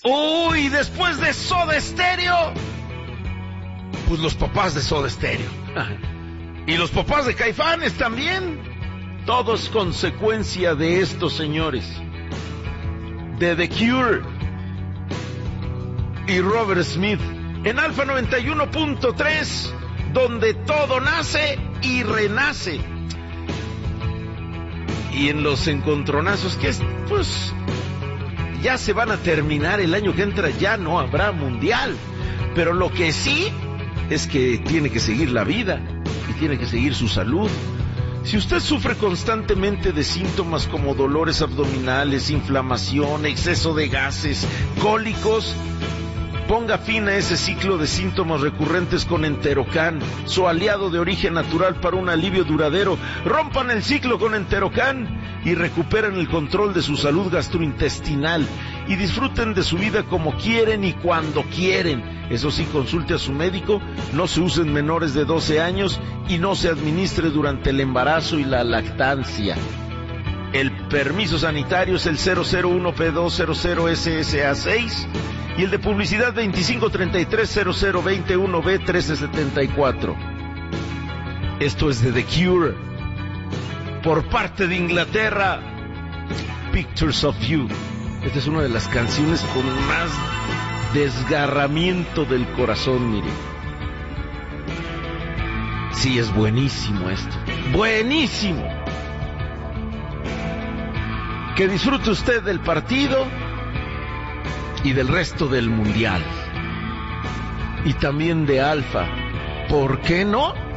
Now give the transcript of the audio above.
Uy, después de Soda Stereo, pues los papás de Soda Stereo. Y los papás de Caifanes también. Todo es consecuencia de estos señores. De The Cure y Robert Smith. En Alfa 91.3, donde todo nace y renace. Y en los encontronazos, que pues ya se van a terminar el año que entra, ya no habrá mundial. Pero lo que sí es que tiene que seguir la vida y tiene que seguir su salud. Si usted sufre constantemente de síntomas como dolores abdominales, inflamación, exceso de gases, cólicos, ponga fin a ese ciclo de síntomas recurrentes con Enterocan, su aliado de origen natural para un alivio duradero. Rompan el ciclo con Enterocan y recuperen el control de su salud gastrointestinal y disfruten de su vida como quieren y cuando quieren. Eso sí, consulte a su médico, no se usen menores de 12 años y no se administre durante el embarazo y la lactancia. El permiso sanitario es el 001P200SSA6 y el de publicidad 25330021B1374. Esto es de The Cure. Por parte de Inglaterra, Pictures of You. Esta es una de las canciones con más desgarramiento del corazón, mire. Sí, es buenísimo esto. ¡Buenísimo! Que disfrute usted del partido y del resto del mundial. Y también de Alfa. ¿Por qué no?